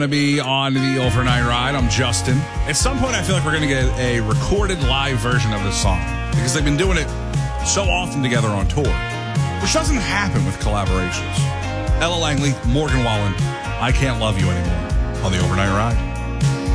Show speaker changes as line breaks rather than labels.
To be on the overnight ride. I'm Justin. At some point, I feel like we're going to get a recorded live version of this song because they've been doing it so often together on tour, which doesn't happen with collaborations. Ella Langley, Morgan Wallen, I Can't Love You Anymore on the overnight ride.